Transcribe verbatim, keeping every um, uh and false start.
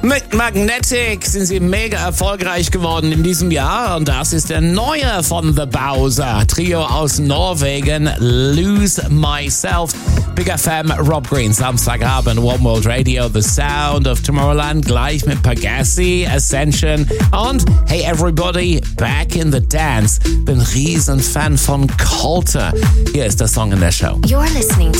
Mit Magnetic sind sie mega erfolgreich geworden in diesem Jahr und das ist der neue von The Bowser. Trio aus Norwegen, Lose Myself. Big F M, Rob Green, Samstagabend, One World Radio, The Sound of Tomorrowland, gleich mit Pagasi, Ascension und Hey Everybody, Back in the Dance. Bin riesen Fan von Colter. Hier ist der Song in der Show. You're listening to